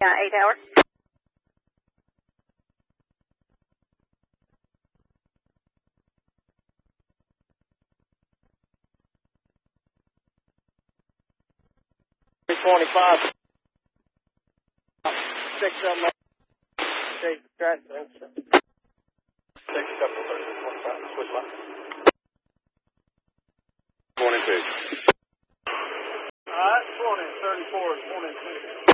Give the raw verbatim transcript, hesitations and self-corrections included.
Uh, eight hours. three twenty-five. Six of them. Chase the track. Six couple thirty twenty-five. Switch line. twenty-two. All right, twenty, thirty-four, twenty-two.